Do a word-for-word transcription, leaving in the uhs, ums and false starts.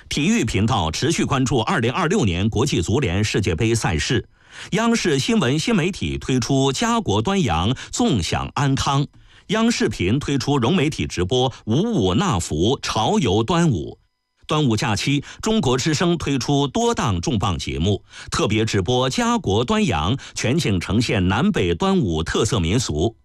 体育频道持续关注二零二六年国际足联世界杯赛事。央视新闻新媒体推出家国端阳，纵享安康。央视频推出融媒体直播五五纳福潮游端午。端午假期，中国之声推出多档重磅节目，特别直播家国端阳，全景呈现南北端午特色民俗。